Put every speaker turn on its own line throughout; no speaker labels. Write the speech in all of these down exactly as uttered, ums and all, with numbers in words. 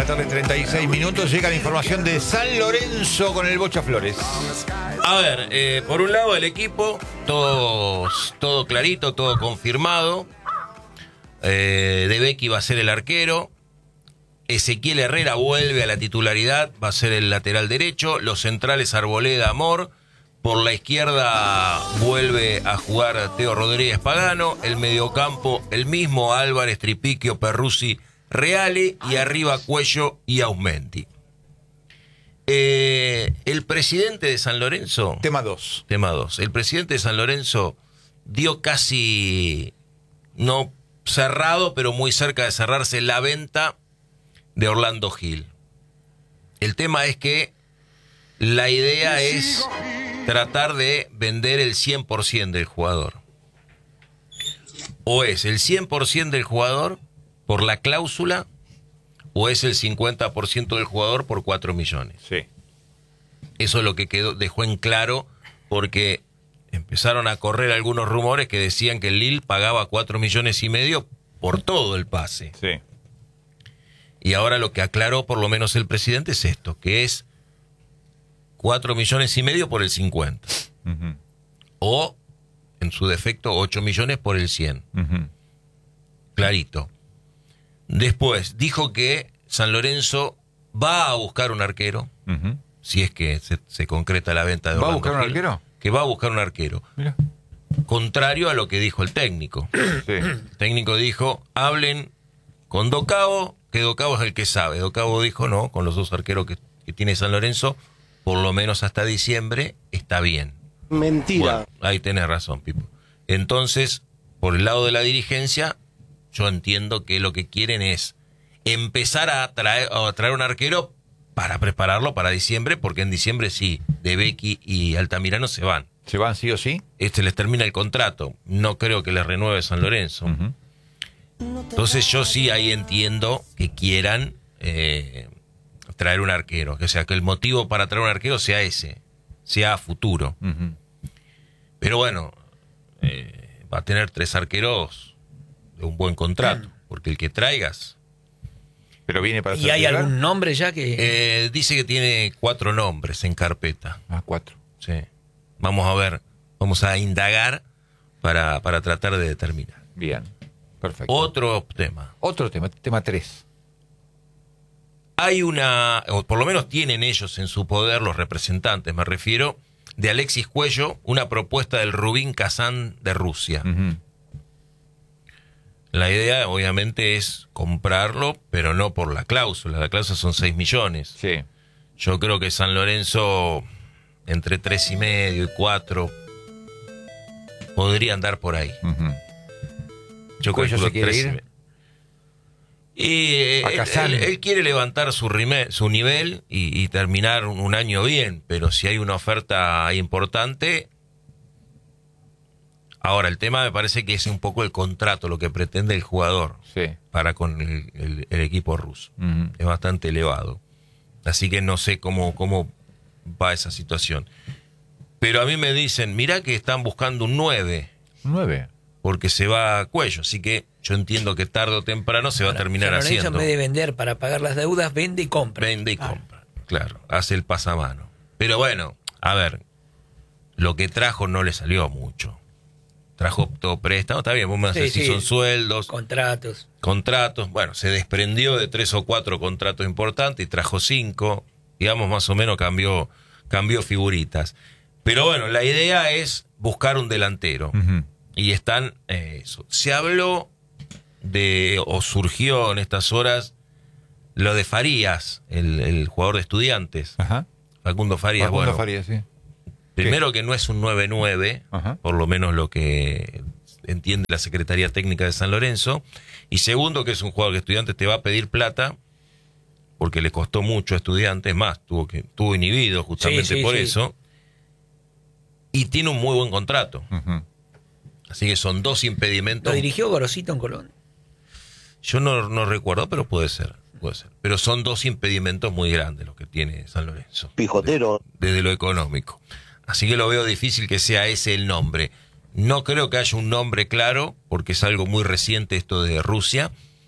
tarde, treinta y seis minutos. Llega la información de San Lorenzo con el Bocha Flores.
A ver, eh, por un lado el equipo, todo, todo clarito, todo confirmado. Eh, De Becchi va a ser el arquero. Ezequiel Herrera vuelve a la titularidad, va a ser el lateral derecho. Los centrales Arboleda, Amor. Por la izquierda vuelve a jugar Teo Rodríguez Pagano. El mediocampo, el mismo Álvarez, Tripiquio, Perruzzi, Reale. Y arriba Cuello y Aumenti. Eh, el presidente de San Lorenzo...
Tema dos.
Tema dos. El presidente de San Lorenzo dio casi, no cerrado, pero muy cerca de cerrarse la venta de Orlando Gil. El tema es que la idea es tratar de vender el cien por ciento del jugador. O es el cien por ciento del jugador por la cláusula, o es el cincuenta por ciento del jugador por cuatro millones.
Sí.
Eso es lo que quedó, dejó en claro, porque empezaron a correr algunos rumores que decían que el Lille pagaba cuatro millones y medio por todo el pase.
Sí.
Y ahora lo que aclaró por lo menos el presidente es esto, que es cuatro millones y medio por el cincuenta. Uh-huh. O, en su defecto, ocho millones por el cien. Uh-huh. Clarito. Después, dijo que San Lorenzo va a buscar un arquero, uh-huh. si es que se, se concreta la venta de
Orlando. ¿Va a buscar un
Gil,
arquero?
Que va a buscar un arquero. Mira. Contrario a lo que dijo el técnico. Sí. El técnico dijo, hablen con Docabo, que Docabo es el que sabe. Docabo dijo, no, con los dos arqueros que, que tiene San Lorenzo, por lo menos hasta diciembre, está bien.
Mentira.
Bueno, ahí tenés razón, Pipo. Entonces, por el lado de la dirigencia, yo entiendo que lo que quieren es empezar a traer, a traer un arquero para prepararlo para diciembre, porque en diciembre sí, De Becchi y Altamirano se van.
¿Se van sí o sí?
Este les termina el contrato. No creo que les renueve San Lorenzo. Uh-huh. Entonces yo sí ahí entiendo que quieran eh, traer un arquero. O sea, que el motivo para traer un arquero sea ese, sea a futuro. Uh-huh. Pero bueno, eh, va a tener tres arqueros de un buen contrato, uh-huh. porque el que traigas...
Pero viene para
¿Y hay
titular?
algún nombre ya que...?
Eh, dice que tiene cuatro nombres en carpeta.
Ah, cuatro.
Sí. Vamos a ver, vamos a indagar para, para tratar de determinar.
Bien, perfecto.
Otro tema.
Otro tema, tema tres.
Hay una, o por lo menos tienen ellos en su poder, los representantes, me refiero, de Alexis Cuello, una propuesta del Rubin Kazán de Rusia. Uh-huh. La idea, obviamente, es comprarlo, pero no por la cláusula. La cláusula son seis millones.
Sí.
Yo creo que San Lorenzo, entre tres y medio y cuatro, podría andar por ahí. Uh-huh.
Yo creo que se quiere ir.
Y eh, él, él, él quiere levantar su, rime, su nivel y, y terminar un, un año bien, pero si hay una oferta importante... Ahora, el tema me parece que es un poco el contrato, lo que pretende el jugador
sí.
para con el, el, el equipo ruso. Uh-huh. Es bastante elevado. Así que no sé cómo, cómo va esa situación. Pero a mí me dicen, mirá que están buscando un nueve.
¿nueve?
Porque se va a Cuello. Así que yo entiendo que tarde o temprano se va bueno, a terminar
San Lorenzo,
haciendo.
En vez de vender para pagar las deudas, vende y compra.
Vende y
ah.
compra, claro. Hace el pasamano. Pero bueno, a ver, lo que trajo no le salió mucho. Trajo todo préstamo, está bien, vos me vas a decir, sí, son sueldos.
Contratos.
Contratos, bueno, se desprendió de tres o cuatro contratos importantes y trajo cinco, digamos, más o menos cambió, cambió figuritas. Pero bueno, la idea es buscar un delantero. Uh-huh. Y están, eh, eso. Se habló de, o surgió en estas horas, lo de Farías, el, el jugador de Estudiantes.
Ajá.
Facundo Farías,
Facundo
bueno.
Farías, sí.
Primero
¿Qué?
que no es un nueve nueve, uh-huh. por lo menos lo que entiende la Secretaría Técnica de San Lorenzo. Y segundo que es un jugador que Estudiantes te va a pedir plata, porque le costó mucho a Estudiantes, más, tuvo que tuvo inhibido justamente sí, sí, por sí. eso. Y tiene un muy buen contrato. Uh-huh. Así que son dos impedimentos.
¿Lo dirigió Gorosito en Colón?
Yo no, no recuerdo, pero puede ser. Puede ser. Pero son dos impedimentos muy grandes los que tiene San Lorenzo.
Pijotero.
Desde, desde lo económico. Así que lo veo difícil que sea ese el nombre. No creo que haya un nombre claro, porque es algo muy reciente esto de Rusia.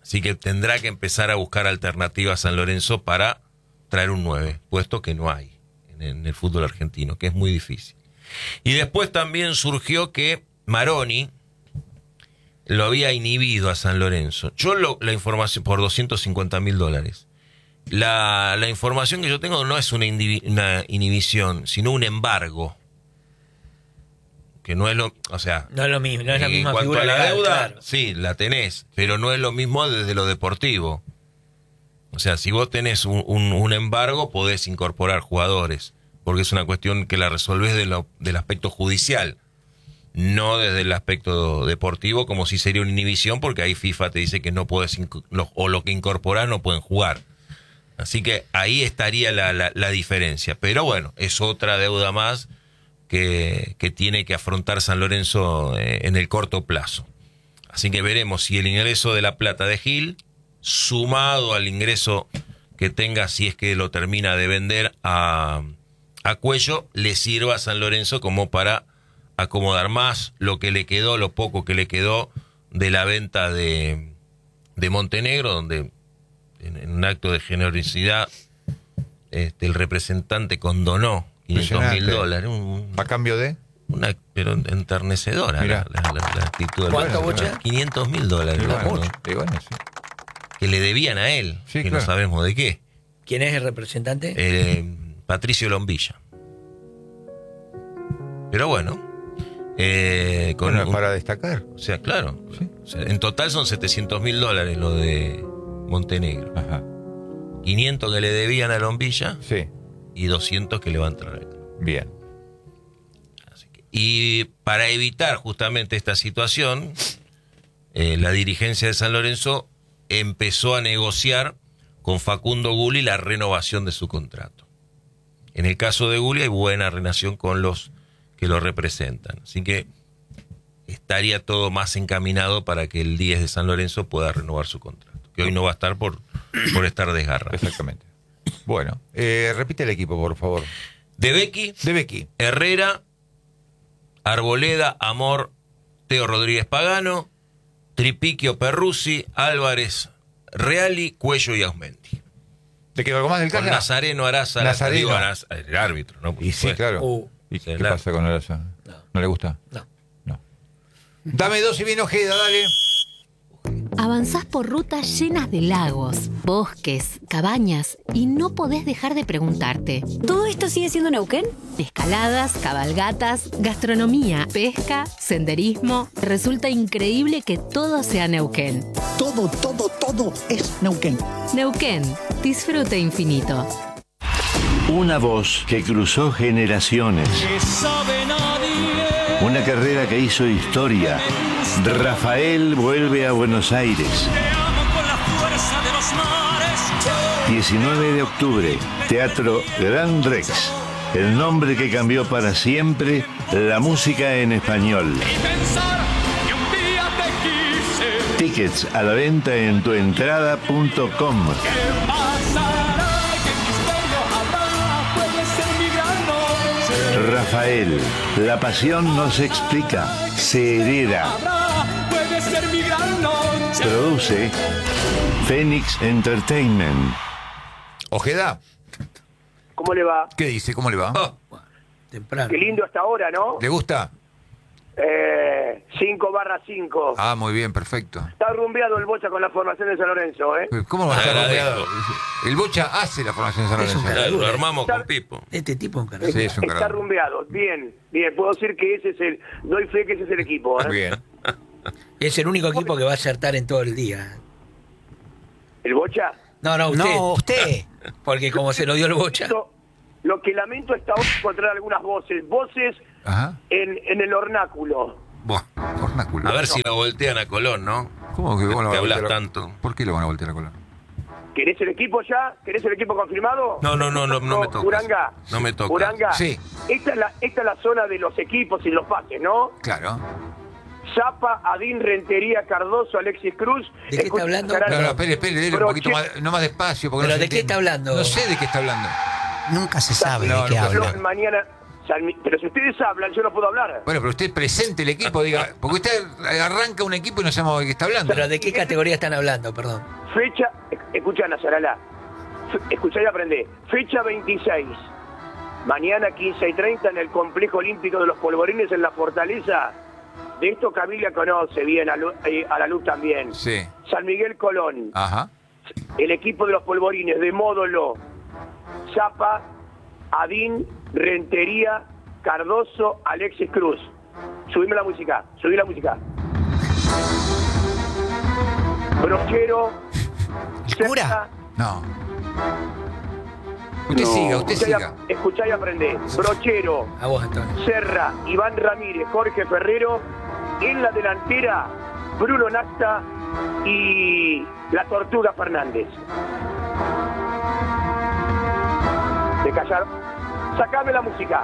Así que tendrá que empezar a buscar alternativas San Lorenzo para traer un nueve, puesto que no hay en, en el fútbol argentino, que es muy difícil. Y después también surgió que Maroni lo había inhibido a San Lorenzo. Yo lo, la información, por doscientos cincuenta mil dólares. La, la información que yo tengo no es una, indivi, una inhibición, sino un embargo. Que no es lo, o sea,
no es lo mismo, no es la misma
en cuanto
figura
a la
legal,
deuda,
claro.
sí, la tenés, pero no es lo mismo desde lo deportivo. O sea, si vos tenés un, un, un embargo, podés incorporar jugadores, porque es una cuestión que la resolvés de lo, del aspecto judicial, no desde el aspecto deportivo, como si sería una inhibición, porque ahí FIFA te dice que no podés, o lo que incorporás no pueden jugar. Así que ahí estaría la, la, la diferencia. Pero bueno, es otra deuda más que, que tiene que afrontar San Lorenzo eh, en el corto plazo. Así que veremos si el ingreso de la plata de Gil, sumado al ingreso que tenga, si es que lo termina de vender a, a Cuello, le sirva a San Lorenzo como para acomodar más lo que le quedó, lo poco que le quedó de la venta de, de Montenegro, donde en, en un acto de generosidad este, el representante condonó quinientos mil dólares. Un,
¿A cambio de?
Una, pero enternecedora la, la, la, la actitud del
¿Cuánto, Bocha?
quinientos mil dólares.
Y bueno,
¿no?
y bueno, sí.
Que le debían a él,
Sí,
que
claro.
no sabemos de qué.
¿Quién es el representante?
Eh, Patricio Lombilla. Pero bueno. Eh, con
Bueno,
un-
para destacar.
O sea, claro.
Sí.
O sea, en total son setecientos mil dólares lo de Montenegro.
Ajá.
quinientos que le debían a Lombilla
Sí,
y doscientos que le van a traer.
bien.
Así que- y para evitar justamente esta situación, eh, la dirigencia de San Lorenzo empezó a negociar con Facundo Gulli la renovación de su contrato. En el caso de Gulli hay buena relación con los que lo representan. Así que estaría todo más encaminado para que el diez de San Lorenzo pueda renovar su contrato. Que hoy no va a estar por, por estar desgarrado.
Exactamente. Bueno, eh, repite el equipo, por favor.
De Becky,
De Becky.
Herrera, Arboleda, Amor, Teo Rodríguez Pagano, Tripiquio Perruzzi, Álvarez, Reali, Cuello y Ausmendi.
¿Te quedó algo más del
Con
Calla?
Nazareno Araza,
Nazareno.
digo, Araza, el árbitro, ¿no? Por
Y sí,
supuesto.
claro.
Uh,
¿Y
sí,
qué
claro.
pasa con Araza?
No.
¿No le gusta?
no.
No. Dame dos y bien Ojeda, dale.
Avanzás por rutas llenas de lagos, bosques, cabañas y no podés dejar de preguntarte.
¿Todo esto sigue siendo Neuquén?
Escaladas, cabalgatas, gastronomía, pesca, senderismo. Resulta increíble que todo sea Neuquén.
Todo, todo, todo es Neuquén.
Neuquén, disfrute infinito.
Una voz que cruzó generaciones. Una carrera que hizo historia. Rafael vuelve a Buenos Aires. diecinueve de octubre, Teatro Gran Rex. El nombre que cambió para siempre la música en español. Tickets a la venta en tuentrada punto com. Rafael, la pasión no se explica, se hereda. Produce Phoenix Entertainment.
Ojeda,
¿Cómo le va?
¿qué dice? ¿Cómo le va?
Oh,
Temprano.
Qué lindo hasta ahora, ¿no?
¿Le gusta?
Eh, cinco barra cinco.
Ah, muy bien, perfecto.
Está rumbeado el Bocha con la formación de San Lorenzo, ¿eh?
¿Cómo va a estar
Agradezco.
rodeado? El Bocha hace la formación de San
Es un
Lorenzo.
claro, lo armamos con Pipo.
Este tipo es un carajo.
Sí, es un
Está
carajo.
rumbeado. Bien, bien. Puedo decir que ese es el... Doy fe que ese es el equipo, ¿eh?
Muy bien.
Es el único equipo que va a acertar en todo el día.
¿El Bocha?
No, no, usted.
No, usted.
Porque como se lo dio el Bocha.
Lo, lo que lamento hasta hoy es encontrar algunas voces. Voces
Ajá.
en, en el ornáculo.
Buah, ornáculo.
A ver si lo voltean a Colón, ¿no?
¿Cómo que
Que
van a
hablas
voltear a-
tanto.
¿Por qué lo van a voltear a Colón?
¿Querés el equipo ya? ¿Querés el equipo confirmado?
No, no, no, no, no me toca.
Uranga.
No me toca.
Uranga.
Sí.
Esta es, la, esta es la zona de los equipos y los pases, ¿no?
Claro.
Zapa, Adín, Rentería, Cardoso, Alexis Cruz.
¿De qué está hablando?
No,
Escucharán-
no, espere, espere, dele un
Broche-
poquito más, no más despacio. Porque
¿Pero
no se
de qué
entiende.
está hablando?
No sé de qué está hablando.
Nunca se sabe
No,
de qué
no,
habla.
Mañana San Mi- pero si ustedes hablan, yo no puedo hablar.
Bueno, pero usted presente el equipo, diga, porque usted arranca un equipo y no sabemos de qué está hablando.
Pero ¿de qué categoría están hablando? Perdón.
Fecha, escuchá, Nazarala. Fe- Escuchá y aprendé. Fecha veintiséis. Mañana quince y treinta en el Complejo Olímpico de los Polvorines en la Fortaleza. De esto Camilia conoce bien, a, Lu- eh, a la luz también.
Sí.
San Miguel Colón.
Ajá.
El equipo de los Polvorines de Módolo, Zapa, Adín, Rentería, Cardoso, Alexis Cruz. Subime la música, subí la música. Brochero,
¿El cura?
Serra,
No. Usted
no,
siga, usted
escuchá y
siga.
ap- Escuchá y aprendé. Brochero,
A vos, Antonio.
Serra, Iván Ramírez, Jorge Ferrero. En la delantera, Bruno Nasta y la Tortuga Fernández. ¿Se callaron? Sacame la música.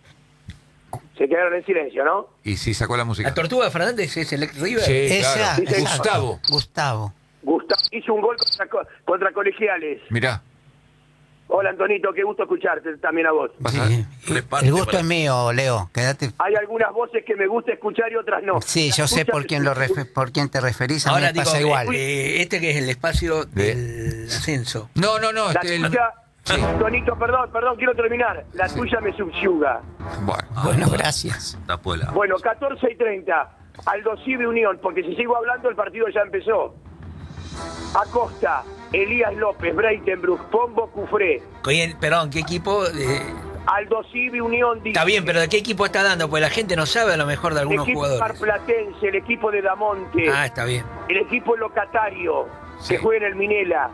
Se quedaron en silencio, ¿no?
Y sí, sacó la música.
La Tortuga Fernández es el ex River.
Sí,
Esa,
claro.
Dice
esa-
Gustavo.
Gustavo.
Gustavo hizo un gol contra, co- contra Colegiales.
Mirá.
Hola, Antonito, qué gusto escucharte también a vos.
Vas a-
Sí.
Reparte
El gusto
para-
es mío, Leo. Quédate.
Hay algunas voces que me gusta escuchar y otras no.
Sí, yo
Las
sé
tuyas-
por quién lo refe- por quién te referís. A mí
Ahora
me
digo,
pasa
eh,
igual.
eh, este que es el espacio
De-
del ascenso.
No, no, no.
La
Este, el-
tuya,
Sí.
Antonito, perdón, perdón, quiero terminar. La tuya me subyuga.
Bueno.
Bueno, gracias.
Tapuela.
Bueno, catorce y treinta, Aldo Civi Unión, porque si sigo hablando el partido ya empezó. Acosta, Elías López, Breitenbruch, Pombo, Cufré.
Oye, perdón, ¿qué equipo? Eh,
Aldo Civi Unión dice,
está bien, pero ¿de qué equipo está dando? Pues la gente no sabe a lo mejor de
el
algunos
equipo
jugadores.
marplatense, el equipo de Damonte,
Ah, está bien.
el equipo locatario
Sí.
que juega en el Minela.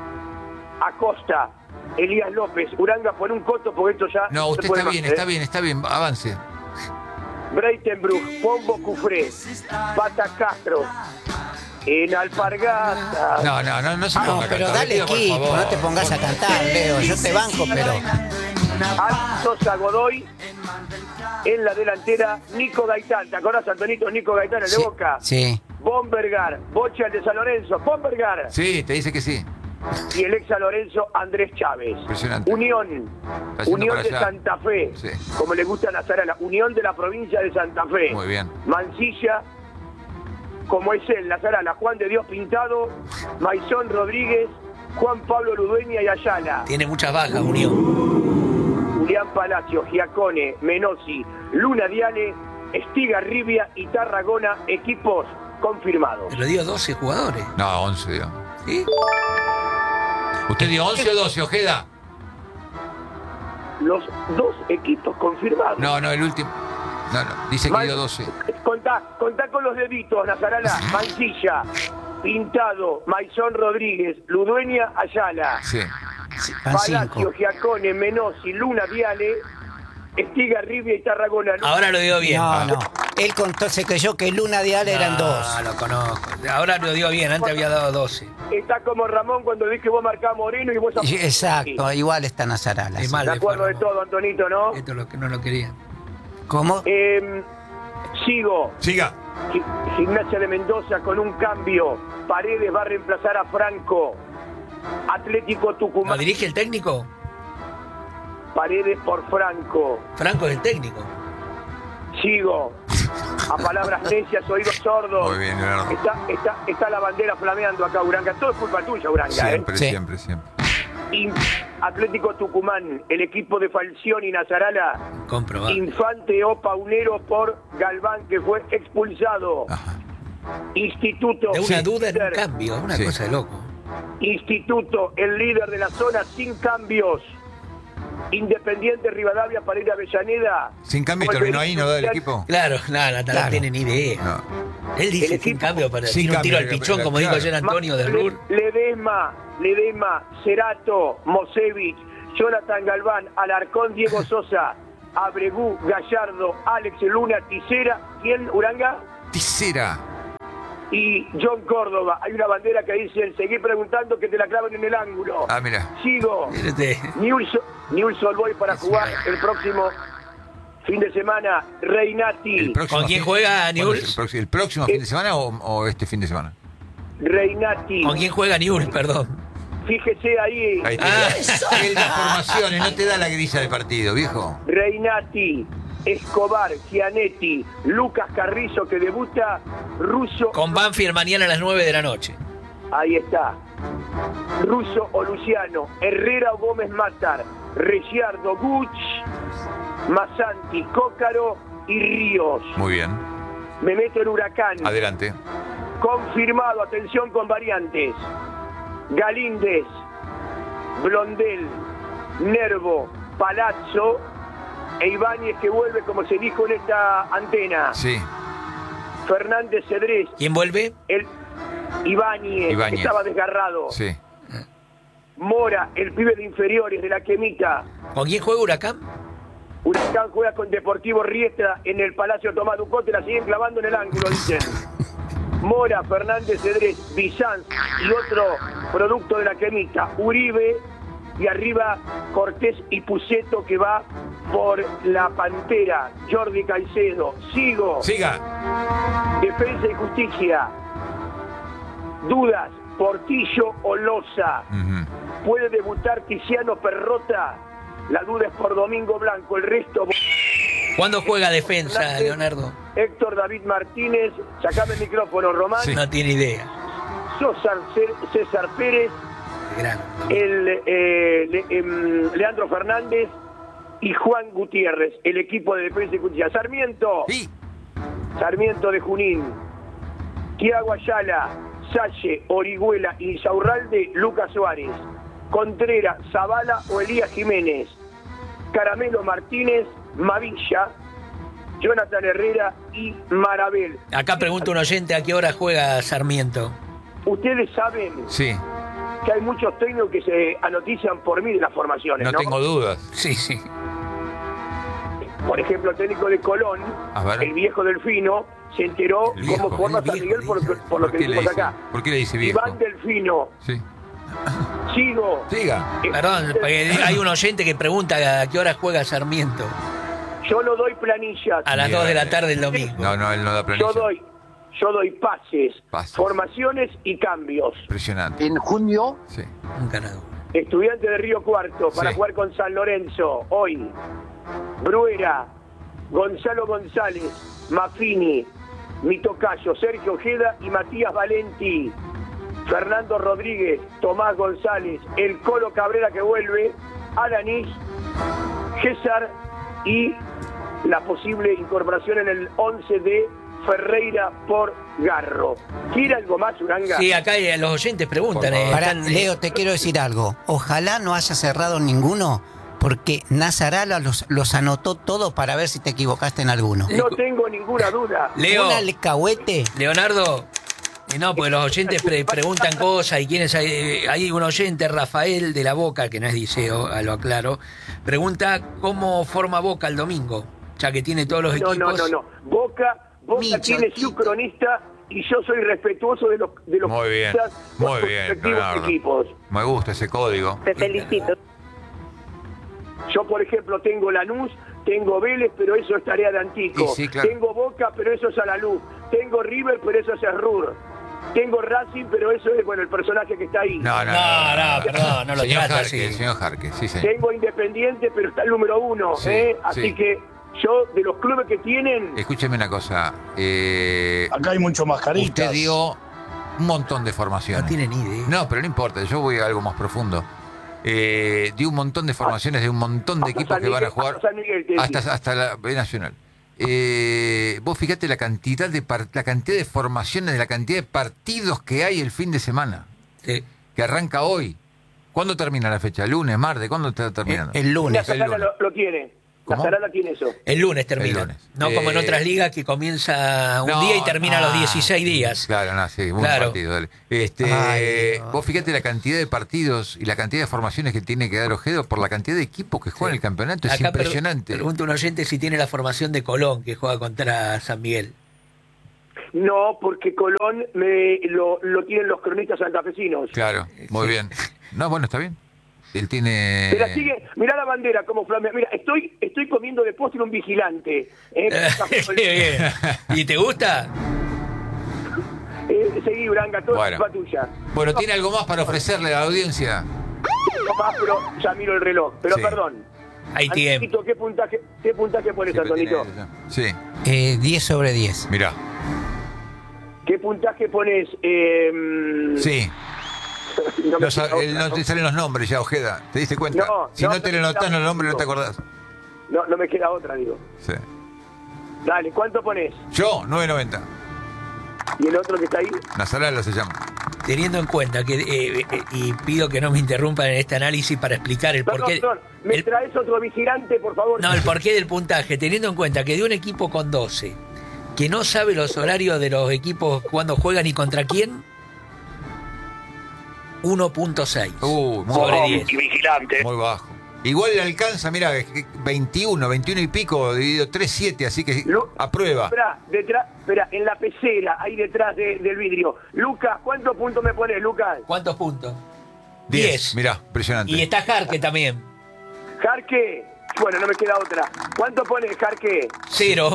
Acosta, Elías López, Uranga, pon un coto porque esto ya
No,
se
usted
puede
está
más,
bien,
¿eh?
está bien, está bien. Avance.
Breitenbruch, Pombo, Cufré, Pata Castro, en Alpargata.
No, no, no, no se
No,
ponga a
pero
cantar,
dale
le pido, por
equipo,
favor.
no te pongas a cantar, Leo. Yo te banco, pero.
Al Sosa Godoy, en la delantera, Nico Gaitán. ¿Te acordás, Antonito? Nico Gaitán, el de
Sí,
Boca.
sí.
Bombergar, Bocha, el de San Lorenzo. Bombergar.
Sí, te dice que sí.
Y el ex San Lorenzo, Andrés Chávez.
Impresionante.
Unión,
Está yendo
Unión
para
de
allá.
Santa Fe,
Sí.
como le gusta a Nazarala, Unión de la provincia de Santa Fe.
Muy bien.
Mansilla, como es él, Nazarala, Juan de Dios Pintado, Maizón Rodríguez, Juan Pablo Ludueña y Ayala.
Tiene muchas bajas, Unión.
Julián Palacio, Giacone, Menosi, Luna Diale, Estigarribia y Tarragona, equipos confirmados.
Pero dio doce jugadores.
No, once, dio.
¿Sí?
¿Usted dio once o doce, Ojeda?
Los dos equipos confirmados.
No, no, el último. No, no, dice que
Mal-
dio doce.
Contá, contá con los deditos, Nazarala, Mancilla, Pintado, Maizón Rodríguez, Ludueña, Ayala,
Sí.
Sí, van
Palacio,
cinco.
Giacone, Menosi, Luna Viale, Estigarribia y Tarragona.
Ahora lo dio bien.
No, no. Él contó, se creyó que Luna de Ale eran dos.
No, lo conozco. Ahora lo dio bien, antes había dado doce.
Está como Ramón cuando dije vos marcás Moreno y vos...
Y- Exacto, igual está Nazarala.
Es
sí.
mal.
Me acuerdo de todo, Antonito, ¿no?
Esto es lo que no lo quería.
¿Cómo?
Eh, sigo.
Siga.
Gi- Gimnasia de Mendoza con un cambio. Paredes va a reemplazar a Franco. Atlético
¿Lo
Tucumán.
dirige el técnico?
Paredes por Franco.
Franco es el técnico.
Sigo. A palabras necias, oídos sordos.
Muy bien, Leonardo.
Está, está, está la bandera flameando acá, Uranga. Todo es culpa tuya, Uranga.
Siempre,
Sí.
siempre, siempre.
¿eh? Y Atlético Tucumán, el equipo de Falcioni y Nazarala.
Comprobado.
Infante o Paunero por Galván, que fue expulsado.
Ajá.
Instituto.
De una
Sí.
duda en un cambio, una
Sí.
cosa de loco.
Instituto, el líder de la zona, sin cambios. Independiente Rivadavia para ir a Avellaneda.
Sin cambio
Como el
terminó ahí, ¿no da el
Mundial.
equipo?
Claro, nada, no,
Claro.
tiene ni idea.
No.
Él dice
El
sin
equipo-
cambio para
Sin
tirar un tiro al
cambio,
pichón,
pero-
como dijo
claro.
ayer Antonio de
Le-
Rur.
Ledesma, Ledesma, Cerato, Mosevich, Jonathan Galván, Alarcón, Diego Sosa, Abregú, Gallardo, Alex Luna, Ticera, ¿quién, Uranga?
Ticera.
Y John Córdoba. Hay una bandera que dice, seguí preguntando que te la claven en el ángulo.
Ah, mira.
Sigo.
Mírate.
Newell's Newell's Old Boys para jugar el próximo fin de semana. Reinati.
El próximo
¿Con quién
fin-
juega
¿Cuándo es
Newell's?
¿El, próximo, el próximo fin de semana o, o este fin de semana?
Reinati.
¿Con quién juega Newell? Perdón.
Fíjese ahí.
Ahí está. El de formaciones, no te da la grilla de partido, viejo.
Reinati, Escobar, Gianetti, Lucas Carrizo que debuta, Russo.
Con Banfield mañana a las nueve de la noche.
Ahí está. Russo o Luciano, Herrera o Gómez Matar, Ricciardo, Guch, Masanti, Cócaro y Ríos.
Muy bien.
Me meto en Huracán.
Adelante.
Confirmado, atención con variantes. Galíndez, Blondel, Nervo, Palazzo e Ibáñez que vuelve como se dijo en esta antena.
Sí.
Fernández Cedrés.
¿Quién vuelve?
El Ibáñez,
Ibáñez.
que estaba desgarrado.
Sí.
Mora, el pibe de inferiores de la Quemita.
¿Con quién juega Huracán?
Huracán juega con Deportivo Riestra en el Palacio Tomás Ducote, la siguen clavando en el ángulo, dicen. Mora, Fernández Cedrés, Bizanz y otro producto de la Quemita, Uribe, y arriba Cortés y Puceto que va por la Pantera, Jordi Caicedo. Sigo.
Siga.
Defensa y Justicia. Dudas, Portillo o Loza.
Uh-huh.
Puede debutar Tiziano Perrota. La duda es por Domingo Blanco, el resto...
¿Cuándo juega defensa, Leonardo?
Héctor David Martínez, sacame el micrófono, Román.
Sí.
No tiene idea.
César, César Pérez,
Gran.
el, eh, Le- em, Leandro Fernández y Juan Gutiérrez, el equipo de defensa y justicia. Sarmiento,
Sí.
Sarmiento de Junín, Tiago Ayala, Salle, Orihuela, Insaurralde, Lucas Suárez, Contreras, Zavala o Elías Jiménez, Caramelo Martínez, Mavilla, Jonathan Herrera y Marabel.
Acá pregunta un oyente a qué hora juega Sarmiento.
Ustedes saben
Sí.
que hay muchos técnicos que se anotician por mí de las formaciones,
No
¿no?
tengo dudas.
Sí, sí.
Por ejemplo, el técnico de Colón,
A ver.
el viejo Delfino, se enteró
El viejo,
cómo forma
el
San
viejo,
Miguel por,
el viejo.
por lo
¿Por
que
qué le
dijimos
dice?
acá.
¿Por qué le dice viejo?
Iván Delfino,
Sí.
Sigo.
Siga.
Perdón, porque hay un oyente que pregunta a qué hora juega Sarmiento.
Yo no doy planillas.
A las
Bien.
dos de la tarde el domingo.
No, no, él no da planilla.
Yo doy, yo doy pases,
Pases.
formaciones y cambios.
Impresionante.
En junio,
Sí.
Nunca nada.
Estudiante de Río Cuarto para
Sí.
jugar con San Lorenzo hoy. Bruera, Gonzalo González, Mafini, mi tocayo, Sergio Ojeda y Matías Valenti. Fernando Rodríguez, Tomás González, el Colo Cabrera que vuelve, Alanís, César y la posible incorporación en el once de Ferreira por Garro. ¿Quiere algo más, Uranga?
Sí, acá eh, los oyentes preguntan.
Por favor.
eh,
Pará,
están, eh,
Leo, te quiero decir algo. Ojalá no haya cerrado ninguno, porque Nazarala los, los anotó todo para ver si te equivocaste en alguno.
No tengo ninguna duda.
Leo,
Un alcahuete.
Leonardo. eh, No, porque los oyentes pre- preguntan cosas y quiénes hay. eh, Hay un oyente, Rafael de la Boca, que no es Diceo, a lo aclaro, pregunta cómo forma Boca el domingo, ya que tiene todos los
No,
equipos.
no, no, no. Boca, Boca
Mi
tiene su
chotito.
cronista y yo soy respetuoso de los de los
Muy bien.
cronistas por
Muy
sus
bien,
respectivos
Leonardo.
equipos.
Me gusta ese código.
Te felicito.
Yo, por ejemplo, tengo Lanús, tengo Vélez, pero eso es tarea de Antico.
Y sí, claro.
Tengo Boca, pero eso es a la luz. Tengo River, pero eso es Rur. Tengo Racing, pero eso es, bueno, el personaje que está ahí.
No, no,
No, no, perdón, no lo
señor
trata
Jarque,
así.
el señor Jarque, sí, señor.
Tengo Independiente, pero está el número uno.
Sí,
¿eh? Así
sí.
que yo, de los clubes que tienen,
Escúcheme una cosa. Eh,
acá hay mucho mascaritas.
usted dio un montón de formaciones.
No tiene ni idea.
No, pero no importa, yo voy a algo más profundo. Eh, dio un montón de formaciones de un montón de
Hasta
equipos
San
que van a
Miguel-
jugar
hasta San Miguel, te
hasta,
decía.
hasta la B Nacional. Eh, vos fíjate la cantidad de par- la cantidad de formaciones, la cantidad de partidos que hay el fin de semana,
Sí.
que arranca hoy. ¿Cuándo termina la fecha? ¿Lunes, martes? ¿Cuándo está terminando?
El
la
lunes.
el
Zarala
lunes.
lo, lo tiene. La
¿Cómo?
Zarala tiene eso.
El lunes termina.
El lunes.
No como en
Eh,
otras ligas que comienza un
No,
día y termina a los
ah,
dieciséis días.
Claro, no, sí, muy
Claro.
partido. Dale. Este,
Ay, Dios.
vos fíjate la cantidad de partidos y la cantidad de formaciones que tiene que dar Ojedo por la cantidad de equipos que juegan
Sí.
el campeonato. Es
Acá pre-
impresionante.
Pregunta un oyente si tiene la formación de Colón, que juega contra San Miguel.
No, porque Colón me, lo, lo tienen los cronistas santafesinos.
Claro, muy bien. No, bueno, está bien. Él tiene...
Pero sigue, mirá la bandera como flamea. Mira, estoy, estoy comiendo de postre un vigilante. ¿eh?
¿Y te gusta?
¿Eh? seguí, Uranga, todo
Bueno.
es culpa tuya.
Bueno, ¿tiene algo más para ofrecerle a la audiencia?
No más, pero ya miro el reloj. Pero
Sí.
perdón.
Hay tiempo.
Antonito, ¿qué puntaje, qué puntaje pones,
Siempre
Antonito?
tiene- Sí,
Eh, diez sobre diez.
mirá.
¿Qué puntaje pones? Eh,
Sí.
no me
Los-
queda
el-
otra,
no te salen los nombres ya, Ojeda. ¿Te diste cuenta?
No,
si
no,
no, te
no
le
me
notás
queda
los nombres, no te
otro.
acordás.
no, no me queda otra, digo.
Sí.
Dale, ¿cuánto pones?
Yo, nueve noventa.
¿Y el otro que está ahí?
Nazarala se llama.
Teniendo en cuenta que, eh, eh, y pido que no me interrumpan en este análisis para explicar el
Perdón,
porqué.
perdón. ¿Me
el-
traes otro vigilante, por favor?
No, el porqué del puntaje, teniendo en cuenta que de un equipo con doce, que no sabe los horarios de los equipos cuando juegan y contra quién, uno punto seis
Uh, muy
sobre
bajo.
diez.
Vigilante.
Muy bajo. Igual le alcanza, mira, veintiuno, veintiuno y pico, dividido tres, siete, así que
Lu-
aprueba.
Espera, detrás, espera, en la pecera, ahí detrás de- del vidrio. Lucas, ¿cuántos puntos me pones, Lucas?
¿Cuántos puntos?
diez.
diez.
Mirá, impresionante.
Y está Jarque también,
Jarque. Bueno, no me queda otra. ¿Cuánto pones, Jarque?
cero.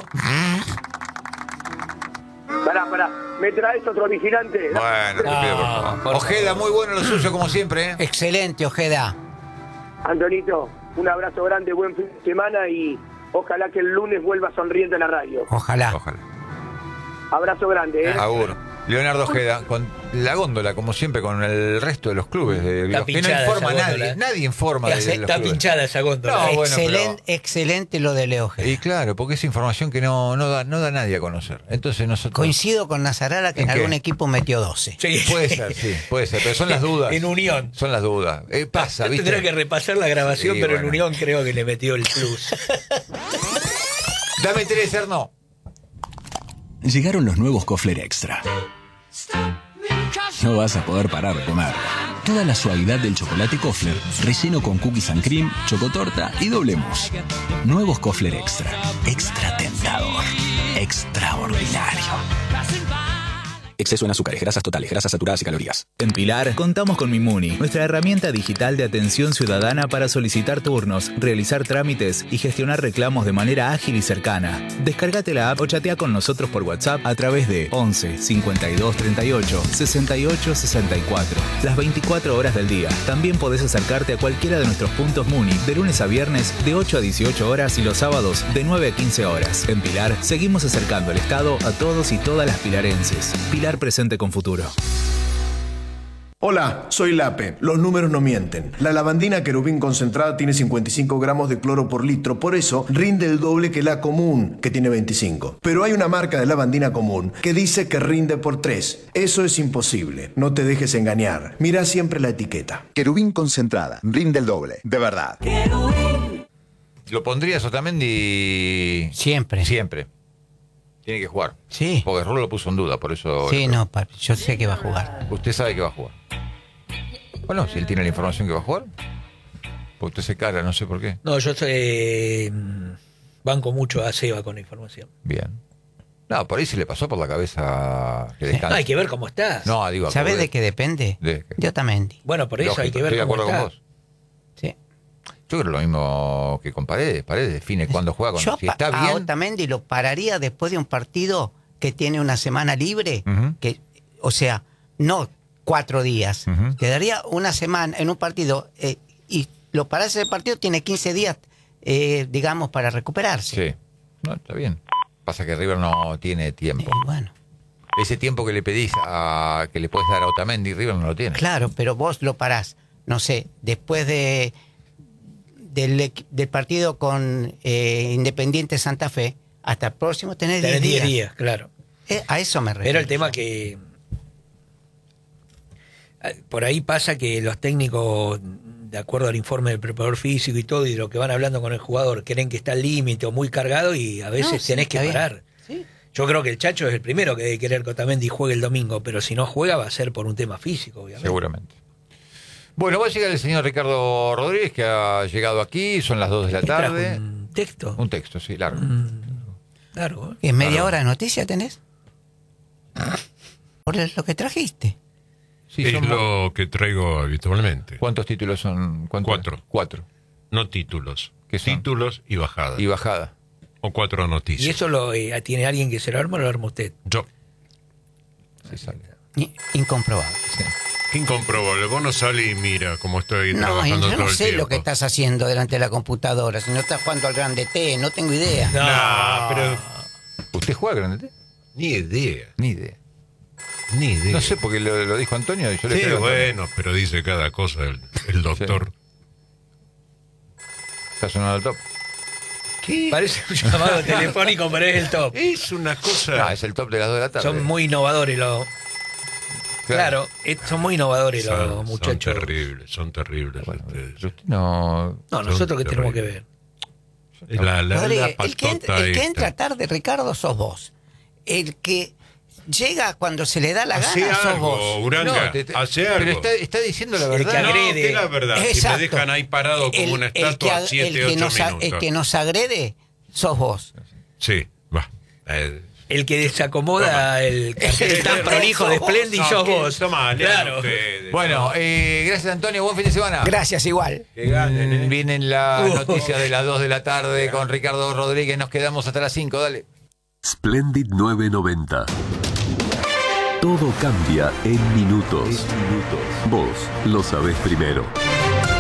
Pará, pará. ¿Me traes otro vigilante?
Bueno, te
No,
pido, por favor.
por
Ojeda, muy bueno lo suyo, como siempre, ¿eh?
Excelente, Ojeda.
Antonito, un abrazo grande, buen fin de semana y ojalá que el lunes vuelva sonriente a la radio.
Ojalá.
Ojalá.
Abrazo grande, ¿eh?
Agur. Leonardo Ojeda, con la góndola, como siempre, con el resto de los clubes. De,
Está
los que no
pinchada
informa
esa
nadie.
góndola.
Nadie informa de, de los
Está
clubes.
pinchada esa góndola.
No, bueno,
excelente,
pero-
excelente lo de Leo Ojeda.
Y claro, porque es información que no, no, da, no da nadie a conocer. Entonces nosotros...
Coincido con Nazarala que
¿En
en
qué?
algún equipo metió doce.
Sí.
Puede ser, sí, puede ser, pero son las dudas.
En Unión.
Son las dudas. Eh, pasa, ¿viste?
Tendré que repasar la grabación,
Sí,
pero en
bueno.
Unión creo que le metió el plus.
Dame tres, Erno.
Llegaron los nuevos Kofler Extra. No vas a poder parar de comer. Toda la suavidad del chocolate Kofler, relleno con cookies and cream, chocotorta y doble mousse. Nuevos Kofler Extra. Extra tentador. Extraordinario. Exceso en azúcares, grasas totales, grasas saturadas y calorías.
En Pilar contamos con Mimuni, nuestra herramienta digital de atención ciudadana para solicitar turnos, realizar trámites y gestionar reclamos de manera ágil y cercana. Descárgate la app o chatea con nosotros por WhatsApp a través de once cincuenta y dos treinta y ocho sesenta y ocho sesenta y cuatro. Las veinticuatro horas del día. También podés acercarte a cualquiera de nuestros puntos Muni de lunes a viernes de ocho a dieciocho horas y los sábados de nueve a quince horas. En Pilar seguimos acercando el Estado a todos y todas las pilarenses. Pilar presente con futuro.
Hola, soy Lape. Los números no mienten. La lavandina querubín concentrada tiene cincuenta y cinco gramos de cloro por litro, por eso rinde el doble que la común, que tiene veinticinco. Pero hay una marca de lavandina común que dice que rinde por tres. Eso es imposible. No te dejes engañar. Mira siempre la etiqueta.
Querubín concentrada, rinde el doble, de verdad.
¿Lo pondrías Otamendi?
Siempre.
Siempre. Tiene que jugar.
Sí.
Porque Rulo lo puso en duda, por eso...
Sí, no, papi, yo sé que va a jugar.
Usted sabe que va a jugar. Bueno, si él tiene la información que va a jugar. Porque usted se cara, no sé por qué.
No, yo eh, banco mucho a Seba con la información.
Bien. No, por ahí se le pasó por la cabeza que descanse.
Hay que ver cómo estás.
No, digo...
¿Sabes
acordé-
de qué depende?
de-
De Otamendi.
Bueno, por eso
Lógico,
hay que ver
estoy de
cómo
acuerdo
está.
con vos.
Sí.
Yo creo lo mismo que con Paredes. Paredes define cuándo juega. Cuando,
Yo
si
a-
está
a
bien...
Otamendi lo pararía después de un partido que tiene una semana libre,
Ujú.
que, o sea, no cuatro días.
Ujú.
Te daría una semana en un partido eh, y lo parás ese partido, tiene quince días, eh, digamos, para recuperarse.
Sí. No, está bien. Pasa que River no tiene tiempo.
Eh, bueno,
Ese tiempo que le pedís a que le puedes dar a Otamendi, River no lo tiene.
claro, pero vos lo parás, no sé, después de del, equi- del partido con eh, Independiente Santa Fe, hasta el próximo tenés
Tenés
diez
diez
días.
días, claro.
Eh, a eso me refiero.
Pero el tema que por ahí pasa que los técnicos, de acuerdo al informe del preparador físico y todo, y de lo que van hablando con el jugador, creen que está al límite o muy cargado y a veces
No, sí,
tenés que
está bien.
parar.
Sí.
Yo creo que el Chacho es el primero que debe querer que Otamendi juegue el domingo, pero si no juega va a ser por un tema físico, obviamente.
Seguramente. Bueno, va a llegar el señor Ricardo Rodríguez, que ha llegado aquí, son las dos de la
¿Qué trajo,
tarde.
un texto?
Un texto, sí, largo.
Largo, ¿eh?
¿Es media
Claro.
hora de noticia tenés? Por lo que trajiste.
Sí,
es
son-
lo que traigo habitualmente.
¿Cuántos títulos son? ¿Cuántos?
Cuatro.
Cuatro.
No títulos.
¿Qué son?
Títulos y bajada.
Y bajada.
O cuatro noticias.
¿Y eso lo eh, tiene alguien que se lo arma o lo arma usted?
Yo.
Sí, sale.
Incomprobable.
Sí.
¿Quién comprobable? Vos no salís y mira cómo estoy
No,
trabajando
yo
todo
no
el
sé
tiempo.
lo que estás haciendo delante de la computadora. Si no estás jugando al Grande T, no tengo idea.
No,
Nah, pero
¿Usted juega Grande T?
ni idea.
Ni idea.
Ni idea.
No sé, porque lo, lo dijo Antonio y yo le
Sí,
creo a Antonio.
bueno, pero dice cada cosa el, el doctor.
Está sonando el top.
¿Qué?
parece un llamado telefónico, pero es el top.
Es una cosa...
No, es el top de las dos de la tarde.
Son muy innovadores los... Claro, eh, son muy innovadores los
son, son
muchachos.
terribles, son terribles.
Bueno,
ustedes.
pero usted no...
No, nosotros que
Son
tenemos que
terribles.
ver.
La, la,
Rodríguez,
la
el que, entra,
patota
el que
esta.
entra tarde, Ricardo, sos vos. El que llega cuando se le da la
Hace
gana, sos
algo,
vos.
Uranga,
No, te- te-
hace
pero
algo.
está, está diciendo la
El
verdad.
que
No,
agrede.
que la verdad. Si me
Exacto.
dejan ahí parado como
El-
una
el que
estatua
ag-
siete,
el que
ocho
nos a-
minutos.
El que nos agrede, sos vos.
Sí, va. Eh,
El que desacomoda
Toma.
el cartel tan prolijo de Splendid
no,
sos
que-
vos.
Toma, lean
Claro.
ustedes.
Bueno, eh, gracias Antonio, buen fin de semana.
Gracias, igual.
Que ganen, eh.
Mm, Vienen las
Uh.
noticias de las dos de la tarde con Ricardo Rodríguez. Nos quedamos hasta las cinco, dale.
Splendid novecientos noventa. Todo cambia en minutos. Vos lo sabés primero.